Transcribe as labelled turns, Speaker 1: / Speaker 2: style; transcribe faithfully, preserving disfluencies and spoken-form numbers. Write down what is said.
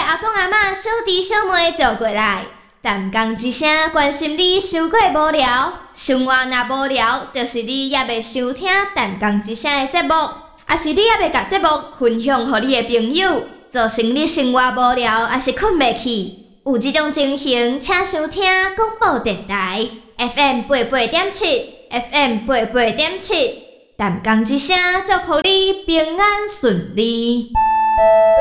Speaker 1: 阿公阿嬷、小弟小妹做过来。淡江一声关心你伤过无聊，生活若无聊，就是你也袂想听淡江一声的节目，也是你也袂甲节目分享予你的朋友，造成你生活无聊，也是困袂去。有这种情形，请收听广播电台 F M 八八点七 ，F M 八八点七，淡江一声祝福你平安顺利。